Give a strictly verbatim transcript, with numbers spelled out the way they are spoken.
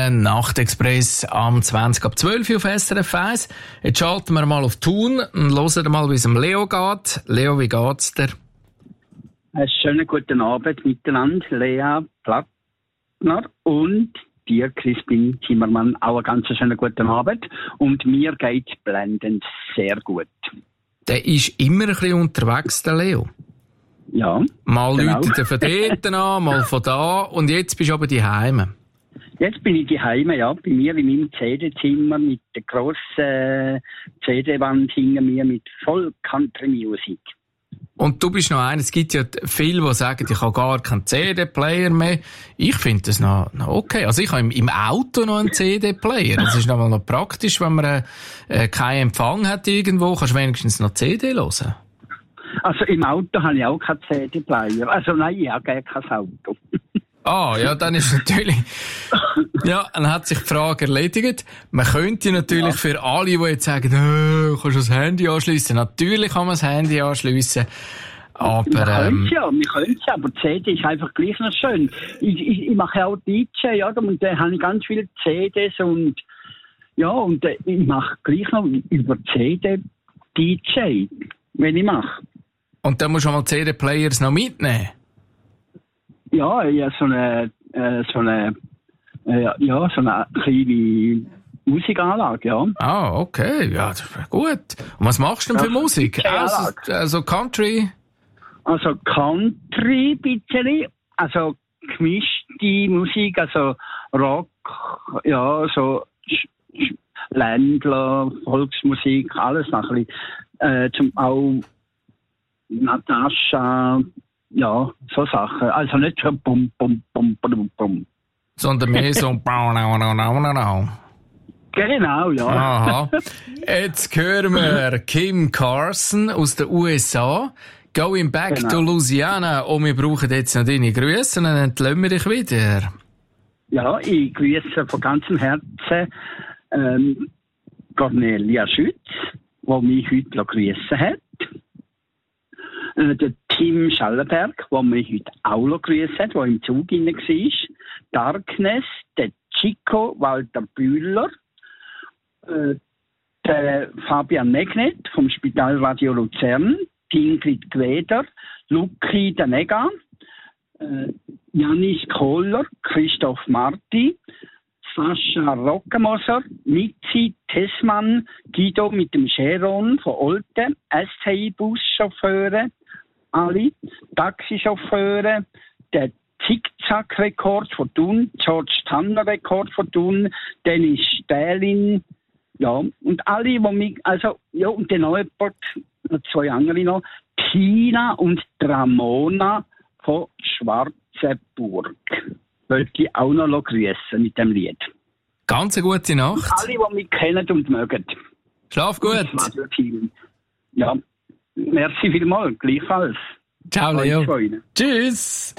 Morgen, Nachtexpress am zwanzig ab zwölf auf S R F eins. Jetzt schalten wir mal auf Thun und hören mal, wie es dem Leo geht. Leo, wie geht's dir? Einen schönen guten Abend miteinander, Lea Plattner und dir, Crispin Zimmermann, auch einen ganz schönen guten Abend. Und mir geht blendend sehr gut. Der ist immer ein bisschen unterwegs, der Leo. Ja. Mal genau. läutet er von dort an, mal von da. Und jetzt bist du aber daheim. Jetzt bin ich daheim, ja, bei mir in meinem C D-Zimmer mit der grossen äh, C D-Wand hinter mir mit voll Country-Musik. Und du bist noch einer, es gibt ja viele, die sagen, ich habe gar keinen C D-Player mehr. Ich finde das noch, noch okay. Also ich habe im, im Auto noch einen C D-Player. Das ist noch mal noch praktisch, wenn man äh, keinen Empfang hat irgendwo, kannst du wenigstens noch C D hören. Also im Auto habe ich auch keinen C D-Player. Also nein, ich habe gar kein Auto. Ah, ja, dann ist natürlich, ja, dann hat sich die Frage erledigt. Man könnte natürlich ja. für alle, die jetzt sagen, äh, kannst du das Handy anschliessen? Natürlich kann man das Handy anschliessen. Aber, wir können ähm, ja, wir können ja, aber C D ist einfach gleich noch schön. Ich, ich, ich mache auch D J, ja, und da habe ich ganz viele C Ds und, ja, und äh, ich mache gleich noch über C D D J, wenn ich mache. Und dann musst du mal C D-Players noch mitnehmen? Ja, ja, so eine, äh, so eine, äh, ja, so eine kleine Musikanlage, ja. Ah, okay, ja, das ist gut. Und was machst du denn für ja, Musik? Also, also Country? Also Country, bisschen, also gemischte Musik, also Rock, ja, so Ländler, Volksmusik, alles noch ein bisschen, äh, zum, auch Natascha, ja, so Sachen. Also nicht so bum, bum, bum, bum, bum. Sondern mehr so Genau, ja. Aha. Jetzt hören wir Kim Carson aus den U S A. Going back genau. to Louisiana. Und wir brauchen jetzt noch deine Grüße und dann entlösen wir dich wieder. Ja, ich grüße von ganzem Herzen ähm, Cornelia Schütz, die mich heute grüßen hat. Der Tim Schallenberg, der mich heute auch noch grüßt hat, der im Zug hinein war. Darkness, der Chico Walter Bühler, äh, der Fabian Megnet vom Spitalradio Luzern, Ingrid Gweder, Luki Danega, äh, Janis Kohler, Christoph Marti, Sascha Rockemoser, Mitzi Tessmann, Guido mit dem Cheron von Olten, S T I-Buschauffeure, alle, Taxichauffeure, der Zickzack-Rekord von Thun, George Tanner-Rekord von Thun, Dennis Stählin, ja, und alle, die mich, also, ja, und den Neuport, noch zwei andere noch, Tina und Ramona von Schwarzenburg. Wollte ich auch noch grüßen mit dem Lied. Ganz eine gute Nacht. Und alle, die mich kennen und mögen. Schlaf gut. Ja, merci vielmals, gleichfalls. Ciao, Leo. Tschüss.